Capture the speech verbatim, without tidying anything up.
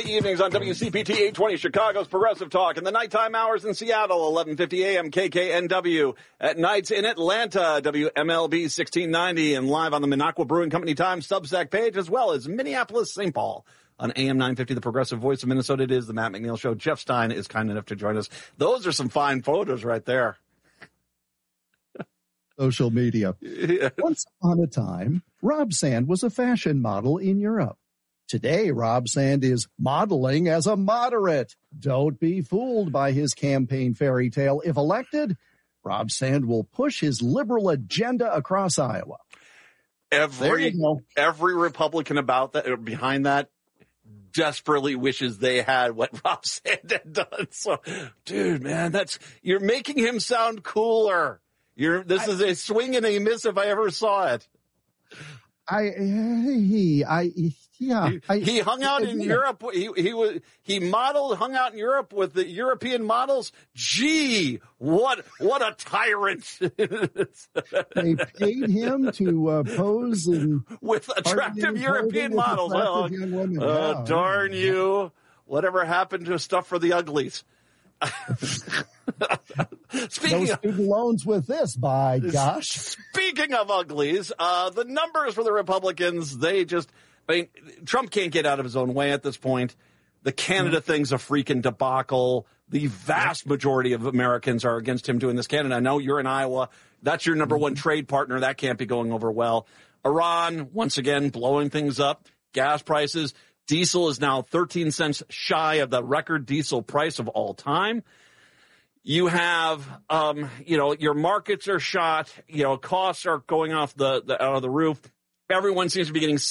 Evenings on W C P T eight twenty, Chicago's Progressive Talk. In the nighttime hours in Seattle, eleven fifty a.m. K K N W. At nights in Atlanta, W M L B sixteen ninety. And live on the Minocqua Brewing Company Times Substack page, as well as Minneapolis, Saint Paul. On A M nine fifty, the Progressive Voice of Minnesota, it is the Matt McNeil Show. Jeff Stein is kind enough to join us. Those are some fine photos right there. Social media. Yeah. Once upon a time, Rob Sand was a fashion model in Europe. Today, Rob Sand is modeling as a moderate. Don't be fooled by his campaign fairy tale. If elected, Rob Sand will push his liberal agenda across Iowa. Every every Republican about that or behind that desperately wishes they had what Rob Sand had done. So, dude, man, that's you're making him sound cooler. You're this I, is a swing and a miss if I ever saw it. I he I yeah he, I, he hung out in Europe. He he was he modeled hung out in Europe with the European models. Gee, what what a tyrant! They paid him to uh, pose and with attractive European models. Attractive Oh, oh yeah. Darn you! Whatever happened to stuff for the uglies? Speaking no of student loans with this, by gosh. Speaking of uglies, uh, the numbers for the Republicans, they just, I mean, Trump can't get out of his own way at this point. The Canada mm-hmm. thing's a freaking debacle. The vast majority of Americans are against him doing this. Canada, I know you're in Iowa. That's your number mm-hmm. one trade partner. That can't be going over well. Iran, once again, blowing things up. Gas prices. Diesel is now thirteen cents shy of the record diesel price of all time. You have, um, you know, your markets are shot. You know, costs are going off the, the out of the roof. Everyone seems to be getting